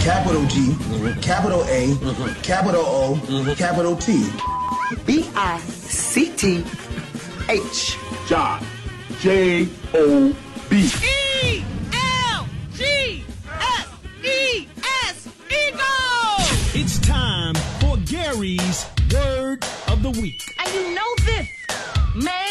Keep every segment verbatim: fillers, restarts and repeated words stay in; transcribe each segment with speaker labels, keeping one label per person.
Speaker 1: capital G, mm-hmm. capital A, mm-hmm. capital O, mm-hmm. capital T.
Speaker 2: B I C T H.
Speaker 3: John. J O B.
Speaker 4: E L G S E S. Eagle!
Speaker 5: It's time for Gary's Word of the Week.
Speaker 4: And you know this, man.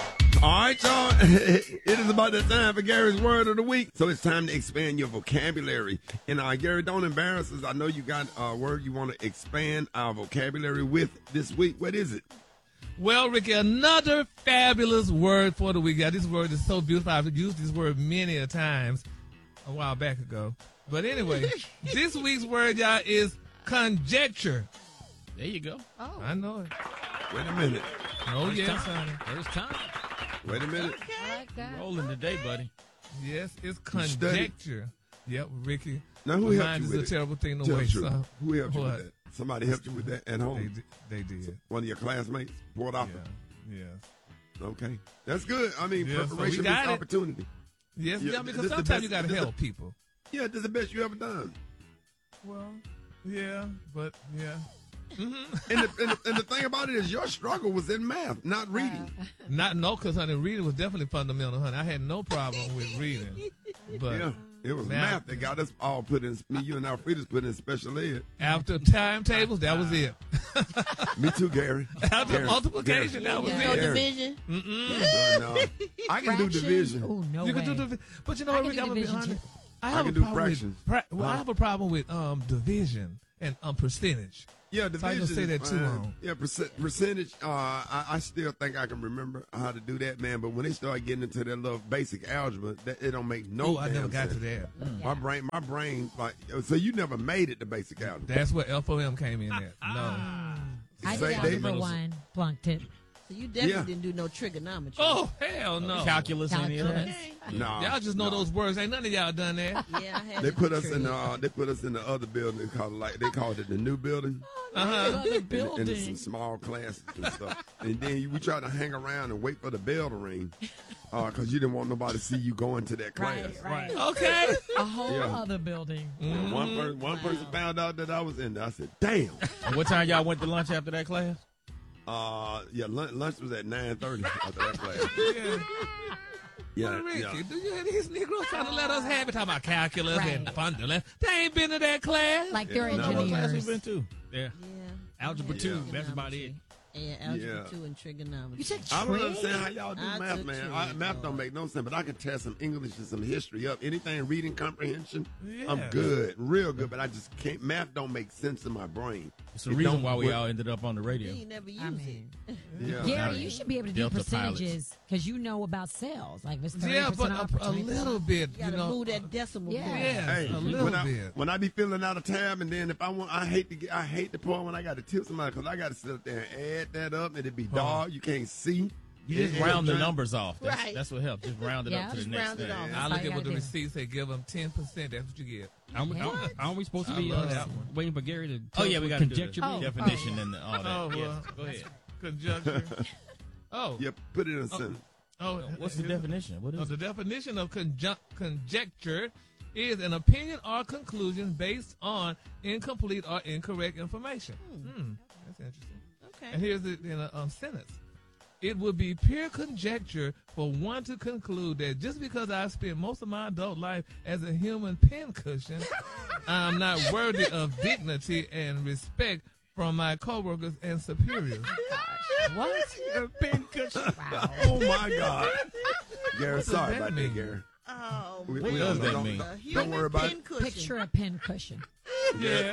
Speaker 6: All right, y'all. It is about that time for Gary's Word of the Week. So it's time to expand your vocabulary. And uh, Gary, don't embarrass us. I know you got a word you want to expand our vocabulary with this week. What is it?
Speaker 7: Well, Ricky, another fabulous word for the week. Yeah, this word is so beautiful. I've used this word many a times a while back ago. But anyway, this week's word, y'all, is conjecture.
Speaker 8: There you go.
Speaker 7: Oh, I know it.
Speaker 6: Wait a minute.
Speaker 7: Oh,
Speaker 8: First
Speaker 7: yes,
Speaker 8: time.
Speaker 7: honey.
Speaker 8: First time.
Speaker 6: Wait a minute.
Speaker 8: Okay. Rolling today, buddy.
Speaker 7: Yes, it's conjecture. Yep, Ricky.
Speaker 6: Now, who helped
Speaker 7: Mine
Speaker 6: you
Speaker 7: is
Speaker 6: with
Speaker 7: a
Speaker 6: it?
Speaker 7: terrible thing to
Speaker 6: Tell
Speaker 7: waste.
Speaker 6: the truth.
Speaker 7: So.
Speaker 6: Who helped you
Speaker 7: What?
Speaker 6: with that? Somebody helped you with that at home?
Speaker 7: They, they did.
Speaker 6: One of your classmates brought out
Speaker 7: Yeah, yes.
Speaker 6: Okay. That's good. I mean,
Speaker 7: Yeah, so we
Speaker 6: preparation
Speaker 7: got
Speaker 6: meets
Speaker 7: it.
Speaker 6: opportunity.
Speaker 7: Yes,
Speaker 6: Yeah,
Speaker 7: yeah, because
Speaker 6: this the
Speaker 7: sometimes
Speaker 6: best-
Speaker 7: you got to
Speaker 6: this
Speaker 7: help
Speaker 6: the-
Speaker 7: people.
Speaker 6: Yeah, this is the best you ever done.
Speaker 7: Well, yeah, but yeah. Mm-hmm.
Speaker 6: And, the, and, the, and the thing about it is your struggle was in math, not reading.
Speaker 7: Not no, because honey, reading was definitely fundamental, honey. I had no problem with reading, but
Speaker 6: Yeah, it was
Speaker 7: math-
Speaker 6: math, that got us all put in, me, you, and Alfreda's put in special ed.
Speaker 7: after timetables, that was it.
Speaker 6: Me too, Gary.
Speaker 7: After
Speaker 6: Gary,
Speaker 7: multiplication,
Speaker 6: Gary.
Speaker 7: that was
Speaker 9: No
Speaker 7: it.
Speaker 6: Gary.
Speaker 9: division.
Speaker 6: No, no. I can do
Speaker 10: Fraction?
Speaker 6: division.
Speaker 10: Oh, no
Speaker 7: You
Speaker 10: way.
Speaker 7: can do divi- but you know
Speaker 10: I
Speaker 7: what,
Speaker 10: can
Speaker 7: Rick,
Speaker 10: do
Speaker 7: I'm gonna be
Speaker 10: division,
Speaker 7: honest.
Speaker 10: too.
Speaker 7: I
Speaker 6: I
Speaker 7: have
Speaker 6: can
Speaker 7: a
Speaker 6: do
Speaker 7: problem
Speaker 6: fractions.
Speaker 7: With, fra- well, I
Speaker 6: Huh?
Speaker 7: have a problem with um division and um percentage.
Speaker 6: Yeah,
Speaker 7: So I
Speaker 6: division.
Speaker 7: ain't gonna say
Speaker 6: is
Speaker 7: that too
Speaker 6: fine.
Speaker 7: long.
Speaker 6: Yeah, percent, percentage. Uh, I, I still think I can remember how to do that, man. But when they start getting into that little basic algebra, that it don't make no.
Speaker 7: Oh, I
Speaker 6: damn
Speaker 7: never got
Speaker 6: sense.
Speaker 7: to that. Mm.
Speaker 6: My brain, my brain, like so. You never made it to basic algebra.
Speaker 7: That's where F O M came in at. No.
Speaker 10: I
Speaker 6: Say
Speaker 10: did
Speaker 6: they-
Speaker 10: algebra one, flunked it.
Speaker 9: So you definitely
Speaker 6: Yeah.
Speaker 9: didn't do no trigonometry.
Speaker 7: Oh hell no.
Speaker 8: Calculus, any of that?
Speaker 10: Calculus.
Speaker 6: No,
Speaker 7: Y'all just know
Speaker 6: no.
Speaker 7: those words. Ain't none of y'all done that.
Speaker 9: Yeah, I had
Speaker 6: They
Speaker 9: to
Speaker 6: put
Speaker 9: do
Speaker 6: us in.
Speaker 9: trig.
Speaker 6: Uh, they put us in the other building. Called like they called it the new building.
Speaker 7: Uh-huh.
Speaker 6: And, and it's some small classes and stuff. And then you, we try to hang around and wait for the bell to ring, because uh, you didn't want nobody to see you go into that class.
Speaker 10: Right, right.
Speaker 7: Okay.
Speaker 10: A whole
Speaker 6: Yeah.
Speaker 10: other building.
Speaker 6: And one person, one person found out that I was in there. I said, "Damn."
Speaker 8: And what time y'all went to lunch after that class?
Speaker 6: Uh, yeah, lunch, lunch was at nine thirty after that class.
Speaker 7: Yeah.
Speaker 6: Yeah,
Speaker 7: Well, Ricky,
Speaker 6: yeah.
Speaker 7: do you hear these Negroes trying to let us have it? Talking about calculus
Speaker 10: Right.
Speaker 7: and fundamental. They ain't been to that class.
Speaker 10: Like they're
Speaker 6: Yeah, no.
Speaker 8: What class we
Speaker 10: engineers.
Speaker 8: been to? Yeah.
Speaker 9: Yeah.
Speaker 8: Algebra
Speaker 9: Yeah.
Speaker 8: two. That's about it.
Speaker 9: Yeah, algebra
Speaker 6: Yeah.
Speaker 9: two and trigonometry.
Speaker 10: You took
Speaker 6: I don't
Speaker 10: trig?
Speaker 6: understand how y'all do
Speaker 9: I
Speaker 6: math,
Speaker 9: took
Speaker 6: man.
Speaker 9: trig,
Speaker 6: I, math
Speaker 9: Lord.
Speaker 6: don't make no sense, but I can test some English and some history up. Anything reading comprehension, I'm
Speaker 7: Yeah.
Speaker 6: good, real good. But I just can't. Math don't make sense in my brain.
Speaker 8: It's the
Speaker 6: It
Speaker 8: reason
Speaker 6: don't
Speaker 8: why we
Speaker 6: work.
Speaker 8: all ended up on the radio.
Speaker 9: You never use
Speaker 10: I mean,
Speaker 9: it.
Speaker 6: Yeah.
Speaker 10: Gary, you should be able to do
Speaker 8: Delta pilots.
Speaker 10: percentages because you know about sales. Like if it's thirty
Speaker 7: Yeah,
Speaker 10: percent
Speaker 7: but
Speaker 10: off
Speaker 7: a,
Speaker 10: or
Speaker 7: a
Speaker 10: twenty percent
Speaker 7: little
Speaker 10: off.
Speaker 7: bit,
Speaker 9: You
Speaker 7: you
Speaker 9: gotta
Speaker 7: know.
Speaker 9: move that decimal
Speaker 10: Yeah.
Speaker 9: point.
Speaker 7: Yeah,
Speaker 6: Hey,
Speaker 7: a
Speaker 6: when
Speaker 7: little
Speaker 6: I,
Speaker 7: bit.
Speaker 6: when I be filling out a tab, and then if I want, I hate to get, I hate the part when I got to tip somebody because I got to sit up there and add that up, and it be dark, you can't see.
Speaker 8: You just
Speaker 6: Yeah,
Speaker 8: round the
Speaker 6: yeah.
Speaker 8: numbers off. That's,
Speaker 9: Right.
Speaker 8: that's what helps. Just round it
Speaker 10: Yeah.
Speaker 8: up to the
Speaker 9: Just
Speaker 8: next
Speaker 9: round it
Speaker 8: thing.
Speaker 9: off.
Speaker 7: I
Speaker 10: That's all
Speaker 7: look
Speaker 10: you
Speaker 7: at what the
Speaker 10: gotta do.
Speaker 7: receipt say. Give them ten percent. That's what you get.
Speaker 8: Aren't we,
Speaker 10: What?
Speaker 8: aren't we supposed to
Speaker 7: I
Speaker 8: be
Speaker 7: love
Speaker 8: uh,
Speaker 7: that one.
Speaker 8: waiting for Gary to Oh, tell yeah, us we what got to do conjecture the
Speaker 10: Oh,
Speaker 8: definition
Speaker 10: oh.
Speaker 8: and all that.
Speaker 7: Oh,
Speaker 8: Yes,
Speaker 7: well,
Speaker 8: go ahead.
Speaker 7: Conjunction. Oh.
Speaker 6: Yep, put it in a sentence.
Speaker 7: Oh,
Speaker 8: What's the
Speaker 7: here's-
Speaker 8: definition? What
Speaker 7: Oh,
Speaker 8: is
Speaker 7: the
Speaker 8: it?
Speaker 7: definition of conjun- conjecture is an opinion or conclusion based on incomplete or incorrect information. Hmm, that's interesting.
Speaker 9: Okay.
Speaker 7: And here's it in a um, sentence. It would be pure conjecture for one to conclude that just because I spent most of my adult life as a human pincushion, I'm not worthy of dignity and respect from my coworkers and superiors.
Speaker 10: What?
Speaker 8: Pincushion.
Speaker 10: Wow.
Speaker 6: Oh my God, Gary,
Speaker 7: What does
Speaker 6: sorry
Speaker 7: that
Speaker 6: about
Speaker 7: mean?
Speaker 6: that, Gary.
Speaker 9: Oh,
Speaker 6: We,
Speaker 8: What
Speaker 6: we
Speaker 8: does
Speaker 6: don't,
Speaker 8: that
Speaker 6: don't,
Speaker 8: mean?
Speaker 6: Don't,
Speaker 9: a human
Speaker 6: don't worry about it.
Speaker 9: pincushion.
Speaker 10: Picture a pin cushion.
Speaker 7: Yeah.